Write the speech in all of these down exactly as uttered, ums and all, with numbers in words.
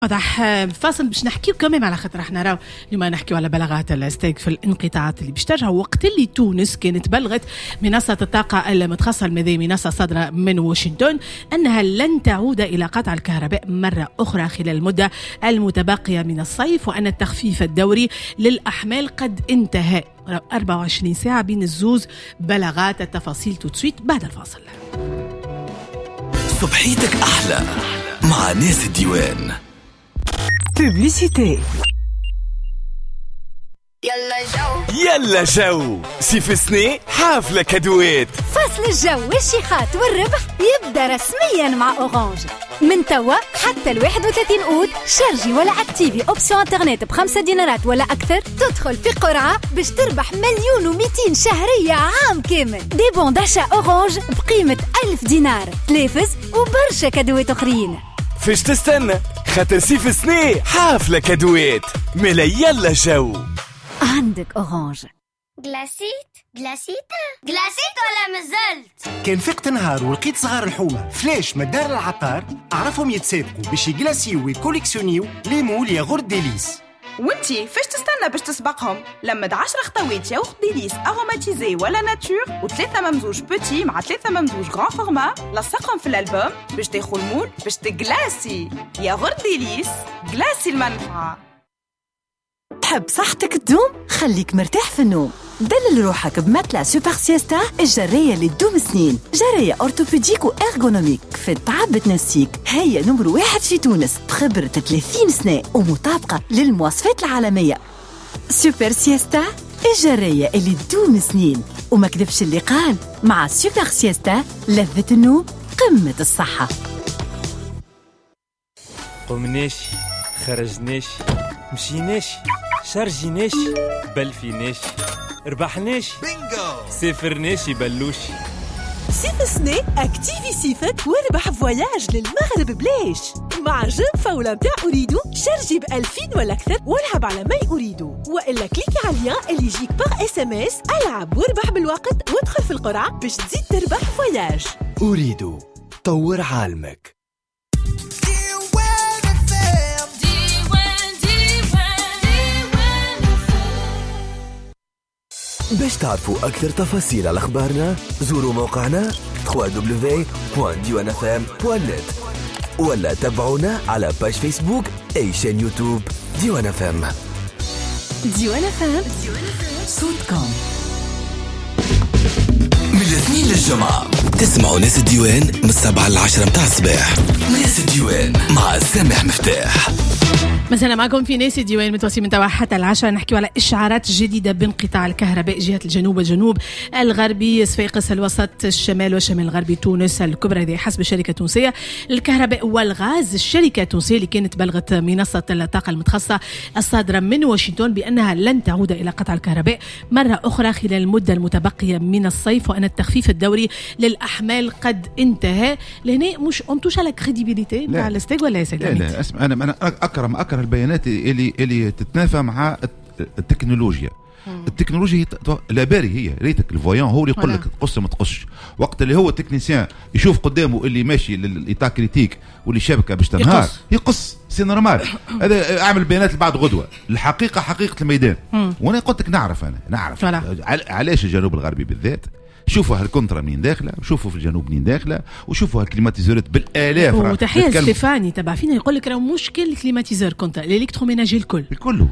واضح. فاصل باش نحكيو كمان على خاطر احنا راو اليوم نحكيو على بلاغات الاستيك في الانقطاعات اللي باش ترجع. وقت اللي تونس كانت بلغت منصة الطاقة المتخصصة المذي منصة صادرة من واشنطن أنها لن تعود إلى قطع الكهرباء مرة أخرى خلال المدة المتبقية من الصيف، وأن التخفيف الدوري للأحمال قد انتهى. أربعة وعشرين ساعة بين الزوز بلاغات. التفاصيل تسويت بعد الفاصل. صبحيتك أحلى مع ناس الديوان. بوبليسيتي. يلا جو يلا جو سيف سني حافلة كادوات. فصل الجو والشيخات والربح يبدأ رسميا مع أورانج من توا حتى الواحد وثلاثين أود. شارجي ولا اكتيفي اوبسيون انترنت بخمسة دينارات ولا أكثر، تدخل في قرعة باش تربح مليون ومئتين شهرية عام كامل. دي بون داشا أورانج بقيمة ألف دينار، تلافز وبرشا كادوات أخرين. فيش تستنى خاطر سيف سني حافلة كادوات ملا. يلا جو عندك أورانج. جلاسيت جلاسيتا جلاسيت ولا مازلت؟ كان فقت نهار ولقيت صغار الحومة فلاش مدار العطار، أعرفهم يتسابقوا باش يجلاسيو ويكوليكسيونيو لي مول ياغورت ديليس. وانتي فاش تستنى باش تسبقهم؟ لمد عشرة خطوات ياغورت ديليس اروماتيزي ولا ناتور وثلاثة ممزوج بوتي مع ثلاثة ممزوج غران فورما، لصقهم في الألبوم باش تاخو المول باش تجلاسي. ياغورت ديليس جلاسي المنفعة. تحب صحتك تدوم؟ خليك مرتاح في النوم. دلل روحك بمتلة سوبر سيستا الجرية اللي تدوم سنين. جرية أورتوبيديك وإرغونوميك في التعب تنسيك. هي نمر واحد في تونس بخبرة ثلاثين سنة ومطابقة للمواصفات العالمية. سوبر سيستا الجرية اللي تدوم سنين. وما كذبش اللي قال، مع سوبر سيستا لذة النوم قمة الصحة. قمناش خرجناش مشيناش شارجيناش بلفيناش ربحناش بينجو سافرناش بلوش. سيف سني اكتيفي سيفك واربح فواياج للمغرب بلاش مع جيم فاولة متاع أريدو. شارجي بألفين ولا أكثر والعب على ما أريدو، وإلا كليكي على اللين اللي يجيك باغ اس ام اس. العب واربح بالوقت وادخل في القرعة باش تزيد تربح فواياج. أريدو طور عالمك. باش تعرفوا أكثر تفاصيل على أخبارنا زوروا موقعنا دبليو دبليو دبليو دوت ديوان اف ام دوت نت ولا تابعونا على باج فيسبوك أي شان يوتيوب ديوان اف ام. ديوان اف ام صوت كوم. من الاثنين للجمعة تسمعوا ناس الديوان من السبعة للعشرة متاع الصباح. ناس الديوان مع سامح مفتاح. مثلا معكم في ناس الديوان متواصل من توا حتى العشرة. نحكيو على إشعارات جديدة بانقطاع الكهرباء جهة الجنوب والجنوب الغربي، صفاقس، الوسط، الشمال والشمال الغربي، تونس الكبرى. هذه حسب الشركة التونسية للكهرباء والغاز. الشركة التونسية اللي كانت بلغت منصة الطاقة المتخصصة الصادرة من واشنطن بأنها لن تعود إلى قطع الكهرباء مرة أخرى خلال المدة المتبقية من الصيف، وأن التخفيف الدوري للأحمال قد انتهى. لهنا مش أنتوش على كريديبيليتي مع الاستيك ولا يا سيدي؟ لا لا اسمع، أنا أنا أكرم أكرم البيانات اللي اللي تتنافى مع التكنولوجيا. مم. التكنولوجيا لا باري هي ريتك الفويان هو اللي يقول لك تقص ما تقصش. وقت اللي هو التكنيسيان يشوف قدامه اللي ماشي للايتا كريتيك واللي شبكه باش تنهار يقص سي نورمال. هذا اعمل بيانات بعد غدوه. الحقيقه حقيقه الميدان. مم. وانا قلت لك نعرف انا نعرف علاش الجنوب الغربي بالذات. شوفوا هالكونترا منين داخله، وشوفوا في الجنوب منين داخله، وشوفوا هالكليماتيزورات بالالاف. وتحيه ستيفاني تبع فينا يقول لك راه مشكل الكليماتيزور كونترا الالكتروميناجي الكل الكله.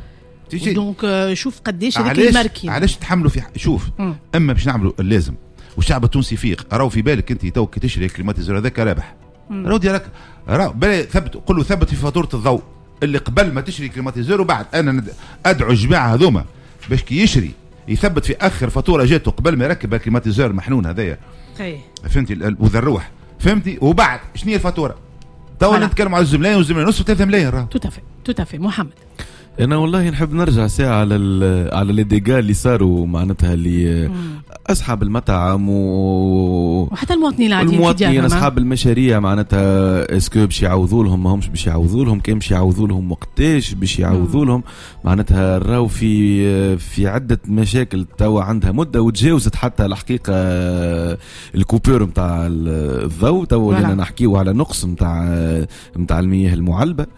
دونك شوف قديش هذيك الماركه علاش تحملوا في شوف. مم. اما باش نعملوا اللازم والشعب التونسي يفيق. راهو في بالك انت تو كي تشري الكليماتيزور هذاك رابح. راهو ديالك راهو بلا ثبت قول له ثبت في فاتوره الضوء اللي قبل ما تشري كليماتيزور. وبعد انا ادعو الجماعه هذوما باش كي يشري يثبت في اخر فاتوره جاته قبل ما يركب الكليماتيزور المحنون هذايا. اي فهمتي وذروح فهمتي. وبعد شنو هي الفاتوره؟ تو نتكلم على الزملاء والزملاء نص ثلاثة ملايين راهو. توتافي توتافي محمد. انا والله نحب نرجع ساعه على على لي ديغا اللي صاروا معناتها اللي مم. اصحاب المطاعم و... وحتى المواطنين العاديين المواطنين اصحاب المشاريع معناتها اسكو باش يعوضوا لهم ما همش باش يعوضوا لهم كان باش يعوضوا لهم وقتاش باش يعوضوا لهم معناتها راو في في عده مشاكل توا عندها مده وتجاوزت حتى الحقيقه الكوبور نتاع الضوء توا اللي نحكيو على نقص نتاع نتاع المياه المعلبه. مم.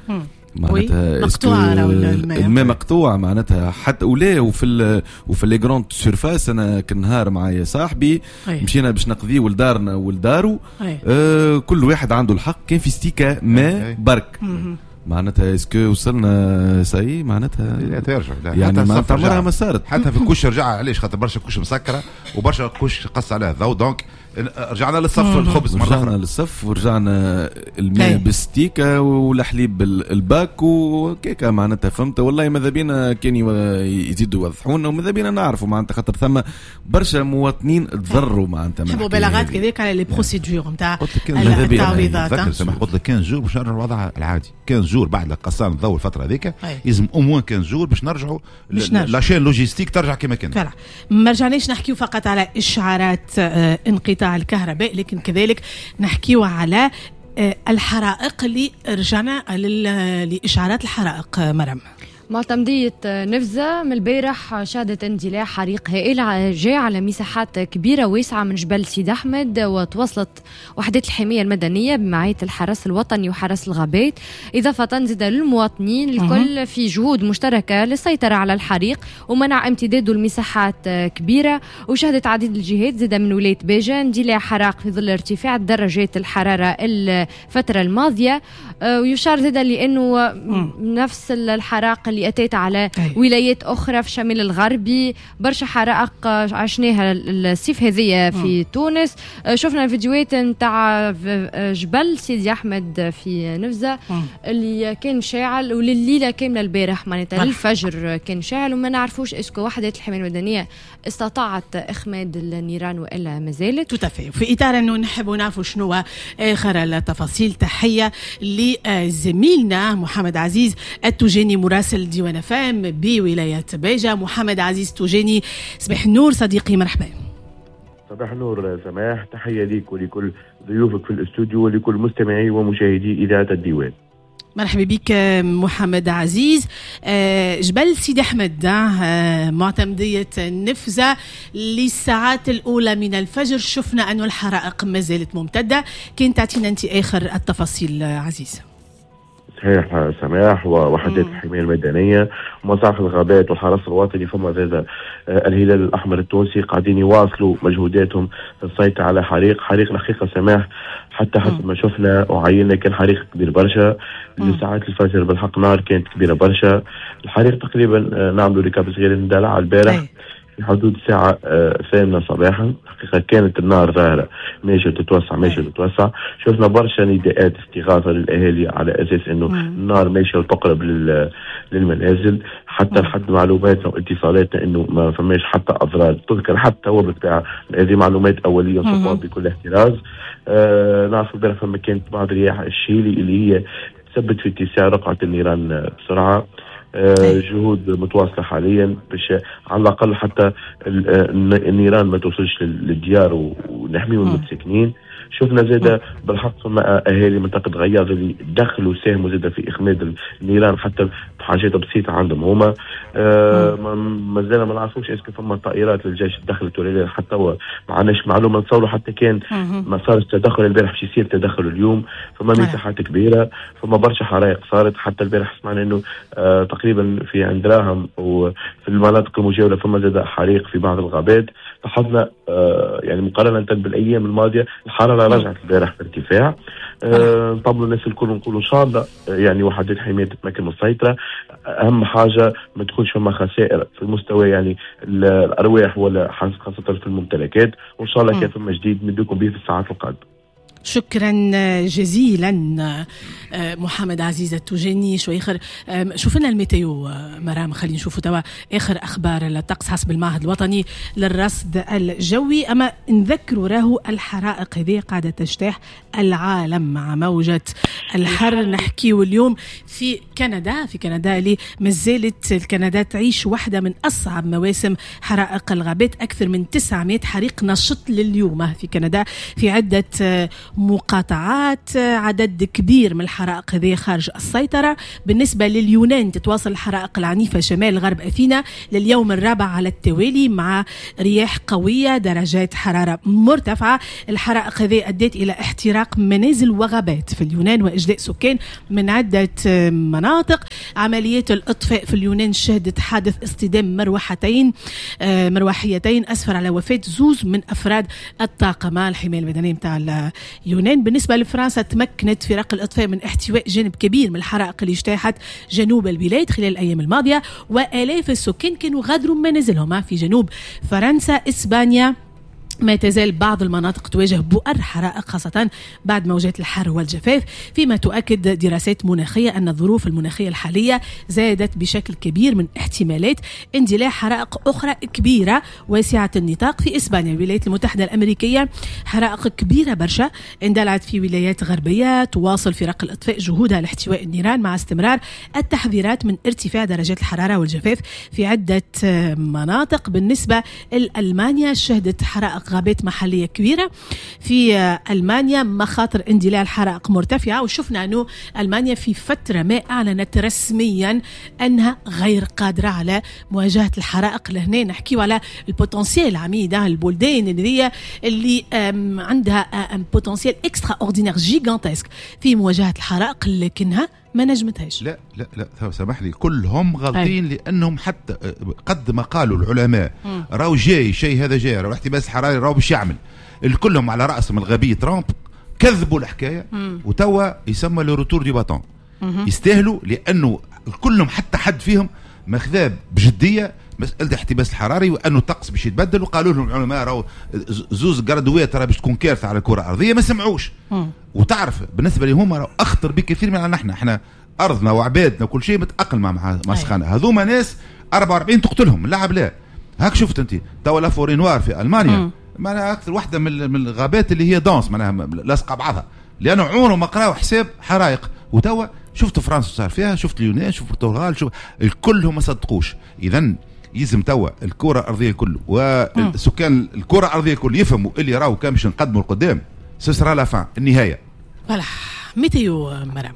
معناتها مقطوعة الماء مقطوع معناتها حتى ولا وفي ال وفي لي جراند سيرفاس. انا كنهار معايا صاحبي أي. مشينا باش نقضيو لدارنا ولدارو آه كل واحد عنده الحق كان في ستيكا ماء برك معناتها اسكو وصلنا ساي معناتها لا ترجع لا يعني ما عمرها ما صارت حتى في الكوش رجع علاش خاطر برشا كوش مسكره وبرشا كوش قص عليها الضوء دونك رجعنا للصف الخبز مره رجعنا للصف ورجعنا الماء بالستيكا والحليب الباك وكيكا معناتها فهمت. والله ماذا بينا كان يزيدوا يوضحونا وماذا بينا نعرفوا معناتها خاطر ثم برشا مواطنين تضروا معناتها حبوا بلاغات كذلك على لي بروسيدور نتاع التعويضات. قلت لك خمسة جور باش نرجعوا للوضع العادي. خمسة جور بعد قصان الضوء الفتره هذيك لازم او موان خمسة جور باش نرجعوا لاشين لوجيستيك ترجع كما كانت. فعلا ما رجعناش نحكيو فقط على اشعارات انقطاع الكهرباء لكن كذلك نحكيو على الحرائق اللي رجعنا لإشعارات الحرائق. مرام معتمدية نفزة من البارح شهدت اندلاع حريق هائل جاء على مساحات كبيرة واسعة من جبل سيد أحمد وتوصلت وحدات الحماية المدنية بمعية الحرس الوطني وحرس الغابات إضافة زاد للمواطنين الكل في جهود مشتركة للسيطرة على الحريق ومنع امتداده لمساحات كبيرة. وشهدت عديد الجهات زاد من ولاية باجة اندلاع حرائق في ظل ارتفاع درجات الحرارة الفترة الماضية. ويشار زاد لأنه نفس الحرائق اللي أتيت على أي. ولايات أخرى في الشمال الغربي برشا حرائق عشناها الصيف هذية في م. تونس. شفنا الفيديوهات نتاع جبل سيدي أحمد في نفزة م. اللي كان شاعل ولليلة كاملة البارح معناتها للفجر كان شاعل وما نعرفوش اسكو وحدات الحماية المدنية استطاعت إخماد النيران وإلا ما زالت. تتفق في إطار أنه نحب نعرفوا شنو آخر التفاصيل. تحية لزميلنا محمد عزيز التوجاني مراسل ديوان فام بولاية باجة. محمد عزيز توجاني صباح النور صديقي مرحبا. صباح النور سماح، تحية ليك ولكل ضيوفك في الاستوديو ولكل مستمعي ومشاهدي إذاعة الديوان. مرحبا بك محمد عزيز. جبل سيدي أحمد معتمدية نفزة للساعات الأولى من الفجر شفنا أن الحرائق ما زالت ممتدة. كنت تعطينا أنت آخر التفاصيل عزيز؟ صحيح سماح ووحدات الحماية المدنية ومصاف الغابات والحرس الوطني ثم هذا الهلال الأحمر التونسي قاعدين يواصلوا مجهوداتهم للسيطرة على حريق حريق حقيقة سماح حتى حسب ما شفنا وعينا كان حريق كبير برشا لساعات الفجر بالحق نار كانت كبيرة برشا. الحريق تقريبا نعملوا ركاب صغير ندلع البارح في حدود الساعة ثامنة صباحا. حقيقة كانت النار ظاهرة ماشية تتوسع ماشية تتوسع. شفنا برشا نداءات استغاثة للأهالي على أساس إنه النار ماشية وتقرب للمنازل. حتى لحد معلوماتنا واتصالاتنا إنه ما فماش حتى أضرار تذكر حتى هو بتاع هذه معلومات أولية وصفات بكل احتراز. آه نعرف البارح فما كانت بعض رياح الشيلي اللي هي تثبت في اتساع رقعة النيران بسرعة. آه جهود متواصلة حاليا باش على الأقل حتى النيران ما توصلش للديار ونحميهم المتسكنين. شفنا زادة بالحق ثم أهالي منطقة غياض اللي دخلوا ساهموا زادة في إخماد النيران حتى بحاجات بسيطة عندهم هما. آه ما زال ما نعرفوش اسكو فما طائرات للجيش دخلت ولا حتى هو ما عندناش معلومة نتصوروا حتى كان ما صار التدخل البارح باش يصير تدخل اليوم. فما مساحات كبيرة فما برشا حرائق صارت حتى البارح سمعنا إنه آه تقريبا في عند راهم وفي المناطق المجاورة فما زاد حريق في بعض الغابات. لاحظنا آه يعني مقارنة بالأيام الماضية الحرارة رجعت البارح في ارتفاع. أه طبعا الناس الكل نقولوا ان شاء الله يعني وحدات الحماية تتمكن من السيطرة. اهم حاجة ما تكونش فما خسائر في المستوى يعني الارواح ولا خاصة في الممتلكات وان شاء الله كان فما جديد ندوكم به في الساعات القادمة. شكرا جزيلا محمد عزيز التوجاني. شوي اخر شوفنا الميتيو مرام خلينا نشوفوا توا اخر اخبار الطقس حسب المعهد الوطني للرصد الجوي. اما نذكروا راهو الحرائق هذه قاعده تجتاح العالم مع موجه الحر. نحكيو اليوم في كندا في كندا اللي مازالت كندا تعيش واحده من اصعب مواسم حرائق الغابات. اكثر من تسعمائة حريق نشط لليوم في كندا في عده مقاطعات، عدد كبير من الحرائق هذه خارج السيطرة. بالنسبة لليونان تتواصل الحرائق العنيفة شمال غرب أثينا لليوم الرابع على التوالي مع رياح قوية، درجات حرارة مرتفعة. الحرائق هذه أدت إلى احتراق منازل وغابات في اليونان وإجلاء سكان من عدة مناطق. عمليات الإطفاء في اليونان شهدت حادث اصطدام مروحتين مروحيتين أسفر على وفاة زوز من أفراد الطاقم الحماية المدنية متاع اليونان. بالنسبة لفرنسا تمكنت فرق الإطفاء من احتواء جانب كبير من الحرائق اللي اجتاحت جنوب البلاد خلال الأيام الماضية، وآلاف السكان كانوا غادروا منازلهم في جنوب فرنسا. إسبانيا ما تزال بعض المناطق تواجه بؤر حرائق خاصة بعد موجات الحر والجفاف، فيما تؤكد دراسات مناخية أن الظروف المناخية الحالية زادت بشكل كبير من احتمالات اندلاع حرائق أخرى كبيرة واسعة النطاق في إسبانيا. الولايات المتحدة الأمريكية حرائق كبيرة برشا اندلعت في ولايات غربية. تواصل فرق الإطفاء جهودها لاحتواء النيران مع استمرار التحذيرات من ارتفاع درجات الحرارة والجفاف في عدة مناطق. بالنسبة لألمانيا شهدت حرائق غابات محلية كبيرة في ألمانيا مخاطر اندلاع الحرائق مرتفعة، وشفنا أنه ألمانيا في فترة ما أعلنت رسميا أنها غير قادرة على مواجهة الحرائق. لهنا نحكيو على البوتنسيال عميد البلدان اللي اللي عندها ان بوتنسيال اكسترا اوردينير جيغانتسك في مواجهة الحرائق، لكنها ما نجمتهاش. لا لا لا سامح لي، كلهم غلطين لانهم حتى قد ما قالوا العلماء راهو جاي شيء هذا جاي راهو احتباس حراري راهو باش يعمل، الكلهم على راسهم الغبي ترامب كذبوا الحكايه وتوا يسمى لو روتور دي باتون. يستاهلوا لانه كلهم حتى حد فيهم ماخذاه بجديه مساله الاحتباس الحراري وانه الطقس باش يتبدل، وقالوا لهم العلماء راهو زوز قردوات راه باش تكون كارثه على الكره الارضيه، ما سمعوش. وتعرف بالنسبه لهم راهو اخطر بكثير من نحن، احنا ارضنا وعبادنا وكل شيء متاقلمه مع مع السخانه. هذوما ناس أربعة وأربعين تقتلهم اللعب. لا هاك شفت انت توا لا فورينوار في المانيا معناها اكثر واحده من من الغابات اللي هي دانس معناها لاصقه بعضها، لانه عمرهم ما قراوا حساب حرائق. وتوا شفت فرنسا صار فيها، شفت اليونان، شفت البرتغال، شوف الكلهم ما صدقوش. اذا يلزم توا الكره الارضيه الكل والسكان الكره الارضيه الكل يفهموا اللي راهو كان باش نقدموا القدام سسرا لا فان النهايه. فوالا ميتيو مرام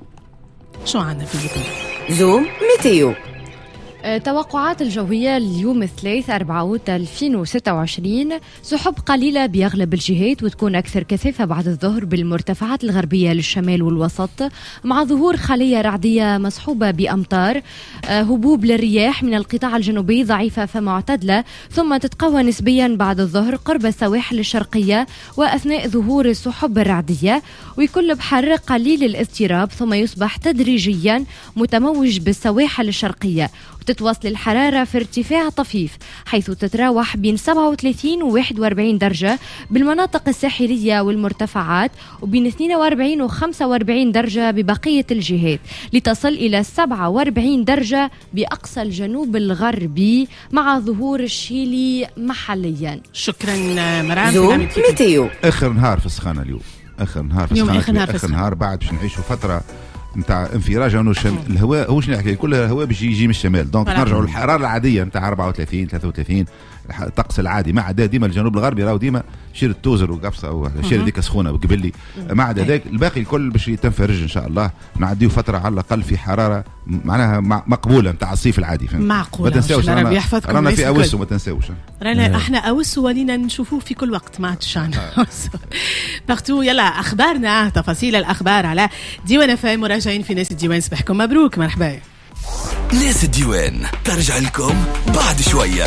شو عندنا في الزوم؟ زوم ميتيو. توقعات الجوية اليوم الثلاث أربعة أوت ألفين وستة وعشرين، سحب قليلة بأغلب الجهات وتكون أكثر كثافة بعد الظهر بالمرتفعات الغربية للشمال والوسط، مع ظهور خلية رعدية مصحوبة بأمطار. هبوب للرياح من القطاع الجنوبي ضعيفة فمعتدلة، ثم تتقوى نسبيا بعد الظهر قرب السواحل الشرقية وأثناء ظهور السحب الرعدية، ويكون بحر قليل الاضطراب ثم يصبح تدريجيا متموج بالسواحل الشرقية. تتواصل الحرارة في ارتفاع طفيف حيث تتراوح بين سبعة وثلاثين و واحد وأربعين درجة بالمناطق الساحلية والمرتفعات، وبين اثنين وأربعين و خمسة وأربعين درجة ببقية الجهات، لتصل إلى سبعة وأربعين درجة بأقصى الجنوب الغربي مع ظهور الشيلي محليا. شكرا مرام. زوم ميتيو. آخر نهار في السخانة اليوم، آخر نهار في السخانة، آخر نهار, آخر نهار بعد باش نعيشوا فترة نتاع انفراج انه الهواء هوش نحكي كلها الهواء باش يجي من الشمال، دونك نرجعوا للحراره العاديه نتاع أربعة وثلاثين ثلاثة وثلاثين الطقس العادي. ما عدا ديما الجنوب الغربي راهو ديما شير التوزر وقفصه وشير ديك سخونه وقبل لي، ما عدا ذاك الباقي الكل باش يتنفرج ان شاء الله. نعديو فتره على الاقل في حراره معناها مقبوله نتاع الصيف العادي. معقوله. ما تنساوش رانا, رانا في اوس وما تنساوش رانا احنا اوس ولينا نشوفوه في كل وقت ما عادش عندنا بارتو. يلا اخبارنا، تفاصيل الاخبار على ديوان فاهم. مراجعين في ناس الديوان صباحكم مبروك مرحبا. ناس الديوان ترجع لكم بعد شويه.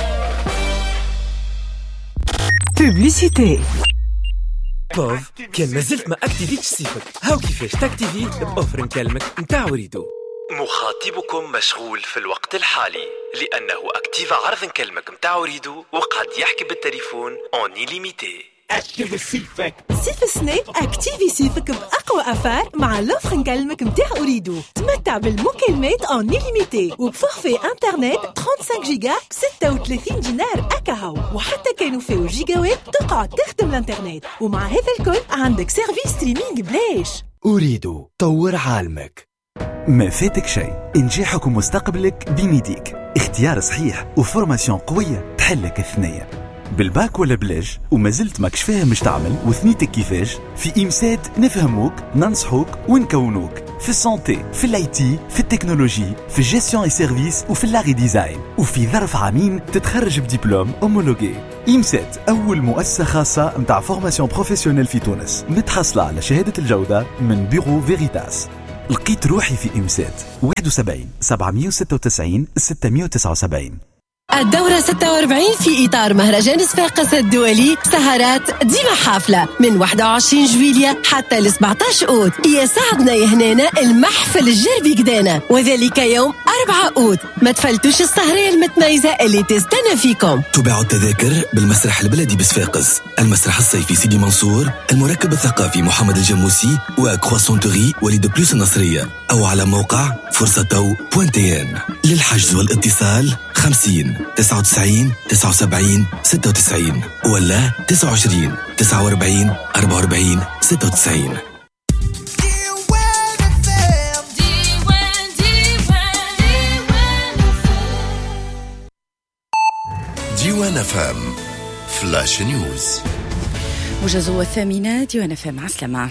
بوبليسيتي. بوف كان مازلت ما اكتيفيتش سيفك، هاو كيفاش تاكتيفي بأوفر نكلمك نتاع وريدو. مخاطبكم مشغول في الوقت الحالي لأنه أكتيف عرض نكلمك متاع وريدو وقد يحكي بالتليفون اون إليميتي. اكتيفي سيفك. سيف سناك اكتيفي سيفك بأقوى أفار مع لوفر نكلمك متاع أريدو. تمتع بالمكالمات اون إليميتي وبفورفي انترنت خمسة وثلاثين جيجا ستة وثلاثين دينار أكاهو، وحتى كانوا فيه جيجاوات تقعد تخدم الانترنت، ومع هذا الكل عندك سيرفيس ستريمينج بلاش. أريدو طور عالمك. ما فاتك شيء، نجاحك ومستقبلك بميديك، اختيار صحيح وفورماسيون قوية تحلك الثنية. بالباك ولا بلاش وما زلت ماكش فاهم مش تعمل وثنيتك كيفاش؟ في إمسات نفهموك ننصحوك ونكونوك في السانتي، في الاي تي، في التكنولوجي، في الجيستيون اي سيرفيس وفي اللاغي ديزاين، وفي ظرف عامين تتخرج بدبلوم اومولوجي. إمسات أول مؤسسة خاصة متاع فورماسيون بروفيسيونيل في تونس، متحصلة على شهادة الجودة من بيرو فيريتاس. لقيت روحي في إمسات. واحد وسبعين سبعمية وستة وتسعين ستمية وتسعة وسبعين. الدورة ستة وأربعين في إطار مهرجان صفاقس الدولي، سهرات ديما حافلة من واحد وعشرين جويلية حتى ل سبعطاش أوت. يسعدنا يهنانا المحفل الجربي قدانا، وذلك يوم أربعة أوت. ما تفلتوش السهرية المتميزة اللي تستنى فيكم. تباعوا التذاكر بالمسرح البلدي بصفاقس، المسرح الصيفي سيدي منصور، المركب الثقافي محمد الجموسي وكرواسونتوري وليد بلوس النصرية، أو على موقع فرصة تو بوانتين. للحجز والاتصال خمسين تسعة وتسعين تسعة وسبعين ستة وتسعين ولا تسعة وعشرين تسعة وأربعين أربعة وأربعين ستة وتسعين. ديوان فام فلاش نيوز. موجز الثامنة ديوان فام. عسلامة.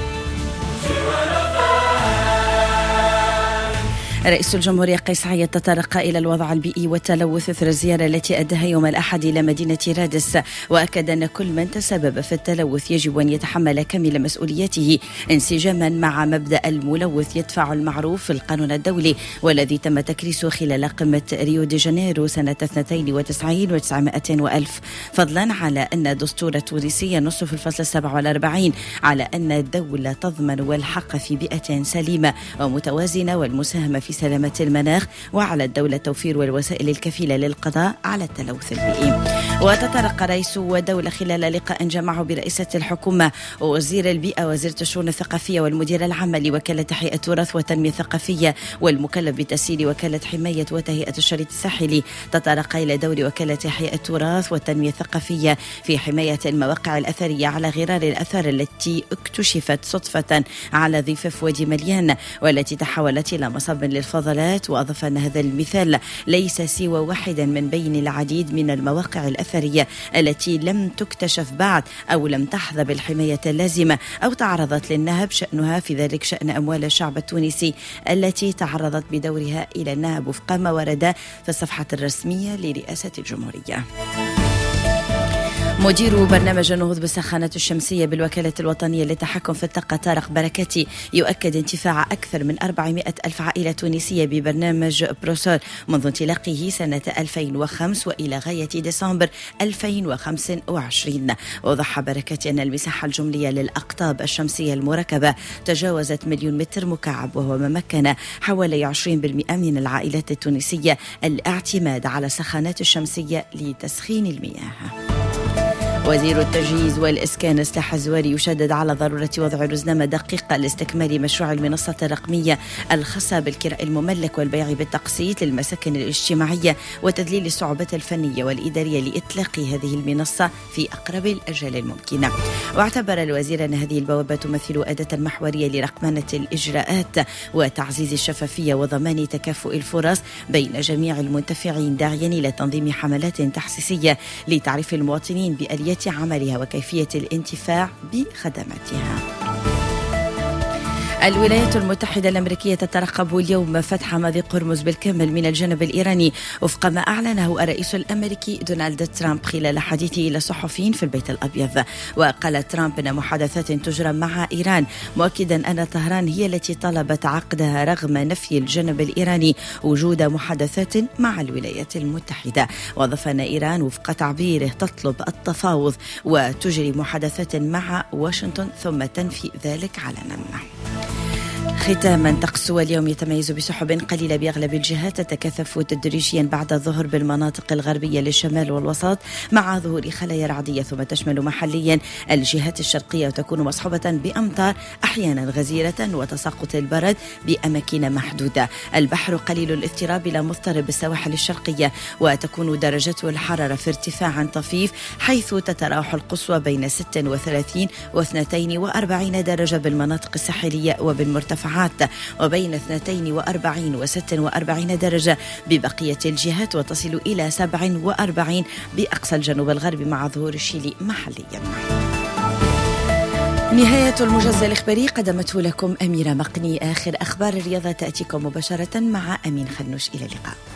رئيس الجمهورية قيس سعيد تطرق إلى الوضع البيئي والتلوث إثر الزيارة التي أداها يوم الأحد إلى مدينة رادس، وأكد أن كل من تسبب في التلوث يجب أن يتحمل كامل مسؤوليته انسجاما مع مبدأ الملوث يدفع المعروف في القانون الدولي، والذي تم تكريسه خلال قمة ريو دي جانيرو سنة اثنين وتسعين وتسعمائة وألف، فضلا على أن الدستور التونسي ينص في الفصل السابع والأربعين على أن الدولة تضمن الحق في بيئة سليمة ومتوازنة والمساهمة في سلامة المناخ، وعلى الدولة توفير الوسائل الكفيلة للقضاء على التلوث البيئي. وتطرق رئيس الدولة خلال لقاء جمعه برئاسة الحكومة ووزير البيئة وزيرة الشؤون الثقافية والمدير العام لوكالة حياة التراث والتنمية الثقافية والمكلف بتسيير وكالة حماية وتهيئة الشريط الساحلي، تطرق إلى دور وكالة حياة التراث والتنمية الثقافية في حماية المواقع الأثرية على غرار الأثار التي اكتشفت صدفة على ضفاف وادي مليان والتي تحولت إلى مصب للفضلات. وأضاف أن هذا المثال ليس سوى واحدا من بين العديد من المواقع الأثرية التي لم تكتشف بعد أو لم تحظى بالحماية اللازمة أو تعرضت للنهب، شأنها في ذلك شأن أموال الشعب التونسي التي تعرضت بدورها إلى النهب وفق ما ورد في الصفحة الرسمية لرئاسة الجمهورية. مدير برنامج النهوض بالسخانة الشمسية بالوكالة الوطنية للتحكم في الطاقة طارق بركاتي يؤكد انتفاع أكثر من أربعمائة ألف عائلة تونسية ببرنامج بروسول منذ انطلاقه سنة ألفين وخمسة وإلى غاية ديسمبر ألفين وخمسة وعشرين. وضح بركاتي أن المساحة الجملية للأقطاب الشمسية المركبة تجاوزت مليون متر مكعب، وهو ما مكن حوالي عشرين بالمئة من العائلات التونسية الاعتماد على السخانات الشمسية لتسخين المياه. وزير التجهيز والإسكان إصلاح الزواري يشدد على ضرورة وضع رزنامة دقيقة لاستكمال مشروع المنصة الرقمية الخاصة بالكراء المملك والبيع بالتقسيط للمساكن الاجتماعية وتذليل الصعوبات الفنية والإدارية لإطلاق هذه المنصة في أقرب الأجال الممكنة. واعتبر الوزير أن هذه البوابة تمثل أداة محورية لرقمنة الإجراءات وتعزيز الشفافية وضمان تكافؤ الفرص بين جميع المنتفعين، داعيا إلى تنظيم حملات تحسيسية لتعريف المواطنين بآليات عملها وكيفية الانتفاع بخدماتها. الولايات المتحدة الأمريكية تترقب اليوم فتح مضيق هرمز بالكامل من الجانب الإيراني وفق ما أعلنه الرئيس الأمريكي دونالد ترامب خلال حديثه إلى الصحفيين في البيت الأبيض. وقال ترامب أن محادثات تجرى مع إيران، مؤكدا أن طهران هي التي طلبت عقدها رغم نفي الجانب الإيراني وجود محادثات مع الولايات المتحدة. وأضاف أن إيران وفق تعبيره تطلب التفاوض وتجري محادثات مع واشنطن ثم تنفي ذلك علنا. ختاما، طقس اليوم يتميز بسحب قليلة بأغلب الجهات تتكثف تدريجيا بعد الظهر بالمناطق الغربية للشمال والوسط مع ظهور خلايا رعدية، ثم تشمل محليا الجهات الشرقية وتكون مصحوبة بأمطار أحيانا غزيرة وتساقط البرد بأماكن محدودة. البحر قليل الاضطراب إلى مضطرب السواحل الشرقية، وتكون درجات الحرارة في ارتفاع طفيف حيث تتراوح القصوى بين ستة وثلاثين و اثنين وأربعين درجة بالمناطق الساحلية وبالمرتفعات المرتفعات وبين اثنتين وأربعين وستة وأربعين درجة ببقية الجهات، وتصل إلى سبعة وأربعين بأقصى الجنوب الغربي مع ظهور الشيلي محليا. نهاية المجز الإخباري قدمته لكم أميرة مقني. آخر أخبار الرياضة تأتيكم مباشرة مع أمين خنوش. إلى اللقاء.